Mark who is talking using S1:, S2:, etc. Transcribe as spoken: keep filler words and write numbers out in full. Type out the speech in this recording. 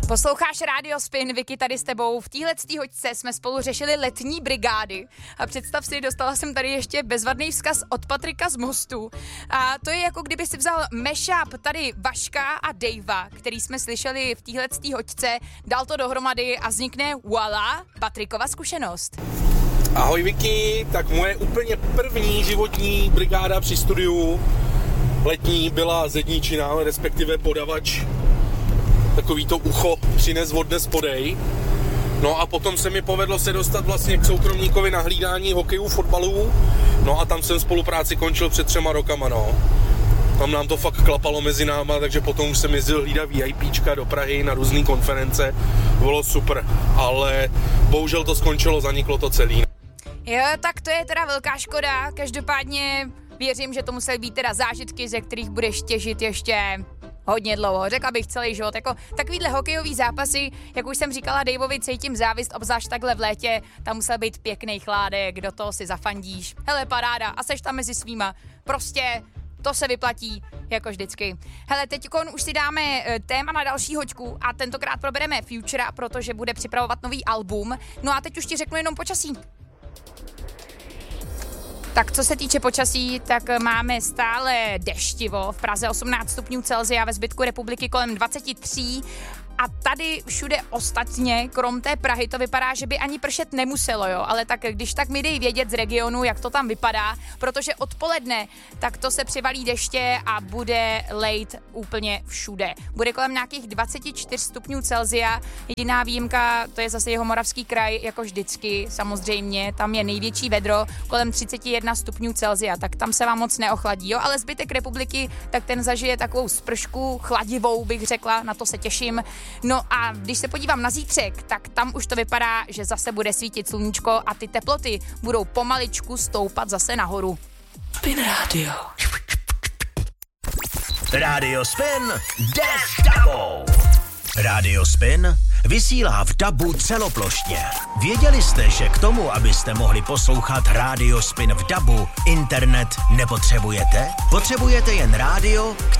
S1: Posloucháš Radio Spin, Vicky tady s tebou. V téhletý hoďce jsme spolu řešili letní brigády a představ si, dostala jsem tady ještě bezvadný vzkaz od Patrika z Mostu. A to je jako kdyby si vzal mashup tady Vaška a Davea, který jsme slyšeli v téhletý hoďce, dal to dohromady a vznikne voilà, Patrikova zkušenost.
S2: Ahoj Vicky, tak moje úplně první životní brigáda při studiu letní byla zedníčina, respektive podavač. Takový to ucho přines odnes podej. No a potom se mi povedlo se dostat vlastně k soukromníkovi na hlídání hokejů, fotbalů. No a tam jsem spolupráci končil před třema rokama, no. Tam nám to fakt klapalo mezi náma, takže potom už jsem jezdil hlídat VIPčka do Prahy na různé konference. Bylo super, ale bohužel to skončilo, zaniklo to celý.
S1: Jo, tak to je teda velká škoda. Každopádně věřím, že to musely být teda zážitky, ze kterých budeš těžit ještě hodně dlouho, řekla bych celý život. Jako takovýhle hokejový zápasy, jak už jsem říkala Daveovi, cítím závist, obzvlášť takhle v létě, tam musel být pěkný chládek, do toho si zafandíš. Hele, paráda, a seš tam mezi svýma. Prostě to se vyplatí, jako vždycky. Hele, teďkon už si dáme téma na další hoďku a tentokrát probereme Futura, protože bude připravovat nový album. No a teď už ti řeknu jenom počasí. Tak co se týče počasí, tak máme stále deštivo, v Praze osmnáct stupňů Celsia, ve zbytku republiky kolem dvacet tři a tady všude ostatně, krom té Prahy, to vypadá, že by ani pršet nemuselo, jo, ale tak když tak mi dej vědět z regionu, jak to tam vypadá, protože odpoledne tak to se přivalí deště a bude lejt úplně všude. Bude kolem nějakých dvacet čtyři stupňů Celsia, jediná výjimka, to je zase Jihomoravský kraj, jako vždycky, samozřejmě, tam je největší vedro, kolem třicet jedna stupňů Celsia, tak tam se vám moc neochladí, jo, ale zbytek republiky, tak ten zažije takovou spršku chladivou, bych řekla, na to se těším. No a když se podívám na zítřek, tak tam už to vypadá, že zase bude svítit sluníčko a ty teploty budou pomaličku stoupat zase nahoru.
S3: Spin Radio. Radio Spin jde s dabou. Radio Spin vysílá v dabu celoplošně. Věděli jste, že k tomu, abyste mohli poslouchat Radio Spin v dabu, internet nepotřebujete? Potřebujete jen rádio,